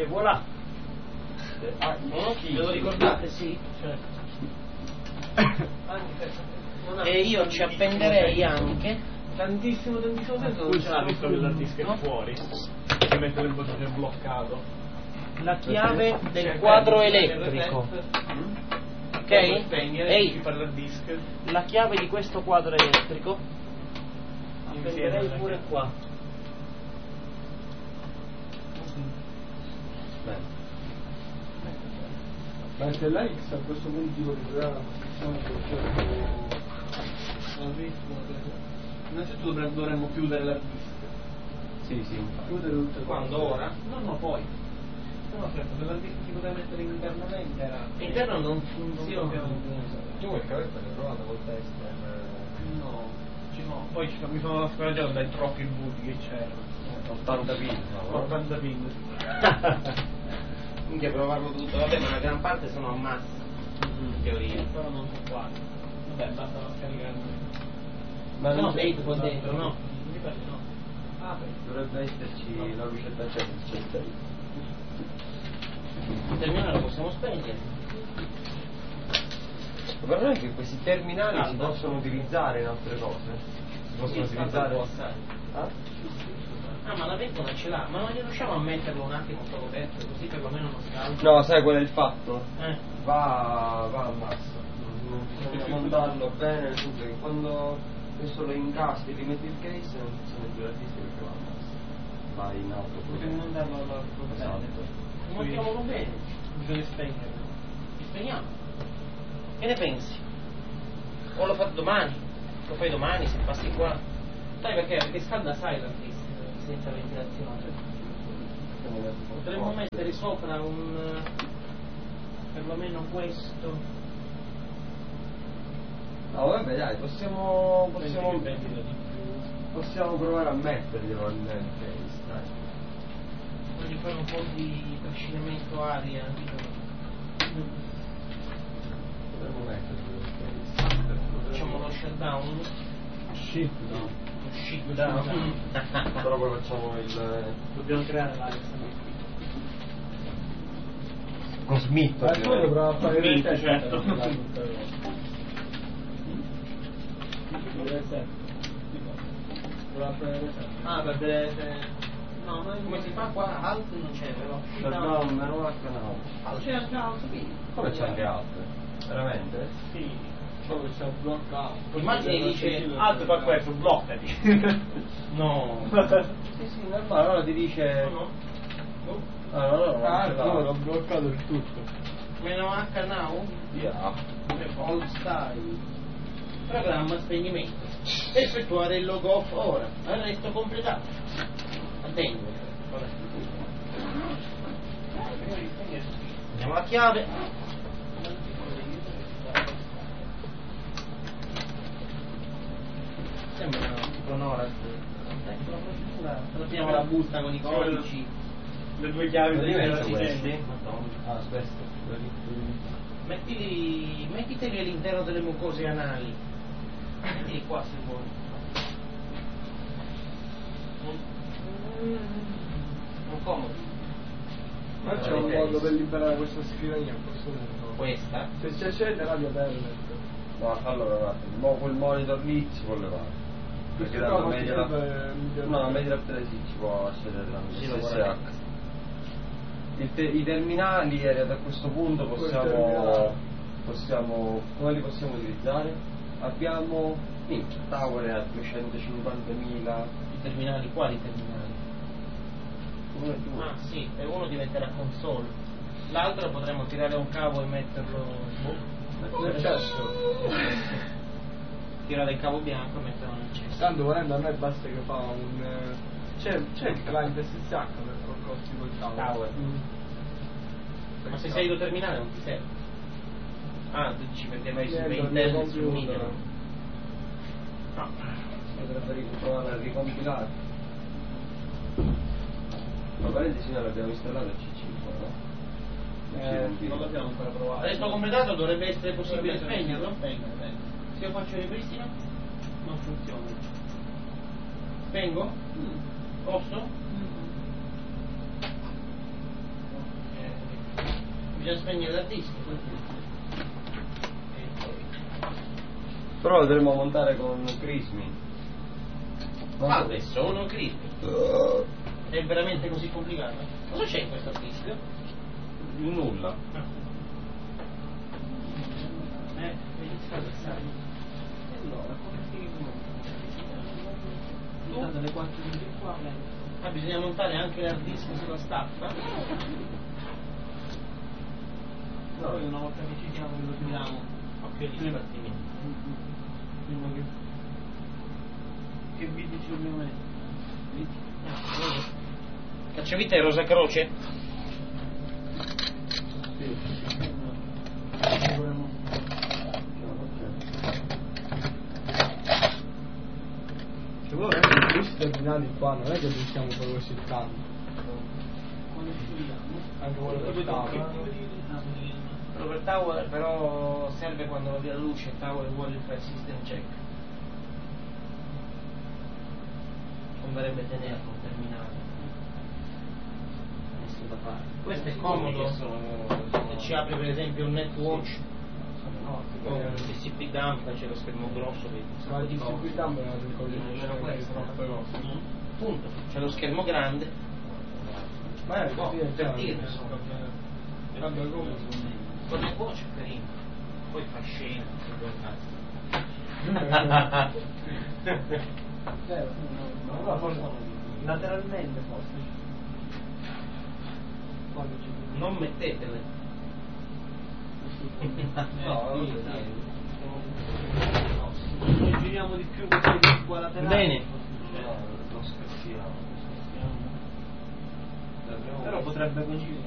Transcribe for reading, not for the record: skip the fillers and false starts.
E voilà. Devo ricordare, sì, certo. E io ci appenderei anche Tantissimo senso. Visto che l'hard disk è fuori, si mette in posizione bloccato. la chiave del quadro elettrico. Ok? Ehi, la chiave di questo quadro elettrico appenderei pure qua. Bene. Ma se la X a questo punto dico che doveva la posizione innanzitutto dovremmo chiudere l'hard disk. Sì, infatti. chiudere tutte Quando ora? No, poi. No, certo, se l'hard disk si poteva mettere internamente era. L'interno non funziona. Tu quel cavetto l'hai provato col tester? No. Poi mi sono scoraggiato dai troppi buchi che c'erano. 80 pin, no? 80 pin. Quindi a provarlo tutto, vabbè, ma una gran parte sono a massa, in teoria. Però non so quale. Vabbè, basta scaricare. Ma no, dentro, qua dentro, no? Mi pare no. Ah, beh. Dovrebbe esserci la lucetta accesa, c'è il tape. Il terminale lo possiamo spegnere. Il problema è che questi terminali si possono utilizzare in altre cose. Si possono utilizzare. Ah, ma la ventola ce l'ha, ma non riusciamo a metterlo un attimo solo dentro, così perlomeno non scalda. No, sai qual è il fatto? Eh. Va a massa. Bisogna montarlo bene, nel senso che quando questo lo incasti e rimetti il case non funziona più la disca perché va a massa. Va in alto. Possiamo mandarlo alla Esatto. Montiamolo bene. Bisogna spegnerlo. Li spegniamo. Che ne pensi? O lo fate domani? Lo fai domani se passi qua? Sai perché? Perché scalda sai la disca senza ventilazione. Potremmo mettere sopra un perlomeno questo. No, vabbè, dai, possiamo Prendilo di possiamo provare a metterglielo nel case, dai. Voglio fare un po' di trascinamento aria. Potremmo metterglielo nel case. Facciamo lo shutdown. shit no. Lo shutdown. Però poi facciamo il Dobbiamo creare l'Alex. con Smith. Ma tu dovrà fare Smith, il certo. Ah, per vedere se. No, ma come si fa qua? Alt non c'è, però. No, meno H no. C'è anche alt, Come c'è anche altre? Veramente? Sì. Solo che siamo bloccati. Immagini dice Alt fa questo, bloccati. no. Sì, normale, allora ti dice. No. Allora no, l'ho bloccato il tutto. Meno H now? Yeah. All style. Programma spegnimento. Effettuare il log off ora. Arresto completato. Attendo. Andiamo la chiave. Sembra tipo un'ora. Ecco la procedura. Trattiamo la busta con i codici. Le due chiavi Lo dei dimentico assistenti. questi? Ah, aspetta. Mettiteli all'interno delle mucose anali. Mettili qua se vuoi. Non comodi. Ma c'è un modo per liberare questa scrivania a questo punto. Questa? Se si accende radio perlet. No, allora guarda, quel monitor lì si può levare. Perché Questo dalla qua media potrebbe no, media sì ci può accedere Sì, dallo lo SSH. I terminali da questo punto possiamo come li possiamo utilizzare? Abbiamo tower a 250.000. I terminali, quali terminali? Uno e due. Ah sì, e uno diventerà console. L'altro potremmo tirare un cavo e metterlo. Nel cesso. Tirare il cavo bianco e metterlo nel cesso. Tanto volendo a me basta che fa un. C'è il client SSH per qualcosa tipo il Tower. Ma se sei do terminale non ti serve. Ah, tu dici perché vai su Intel sul Minion. No. Potrebbe provare a ricompilare. Ma parentesi noi l'abbiamo installato il C5, no? Non l'abbiamo ancora provato. Adesso completato dovrebbe essere possibile spegnerlo? Spegnere. Se io faccio ripristino non funziona. Spengo? Posso? Bisogna spegnere l'hard disk. Però lo dovremmo montare con Crismi. Ma adesso uno clip. È veramente così complicato? Cosa c'è in questo hard disk? Nulla. Vedi, sai. Allora, come si monta? Le 4 qua. Ah, bisogna montare anche l'hard disk sulla staffa? Poi una volta che ci siamo lo tiriamo. Ok, gli sbattimenti. Prima che viti ci dobbiamo mettere? Cacciavite è Rosa Croce? Sì. Cioè voi questi terminali qua non è che li stiamo proprio cercando. Quando ci vediamo? Anche quello per tavola. Quello per tower però serve quando va via la luce, il tower vuole il file system check. Converrebbe tenerlo un terminale. Messo da parte. Questo è comodo se ci apri per esempio un netwatch o un DCP dump, c'è lo schermo grosso che Ma il DCP dump è una almeno questo, però. punto, c'è lo schermo grande, Ma è no, così, per dire, Vabbè, come con il watch è carino, poi fa scena, no, forse lateralmente forse. non mettetele. No, Noi giriamo di più così qua laterale. Bene. non scherziamo. Però potrebbe coincidere.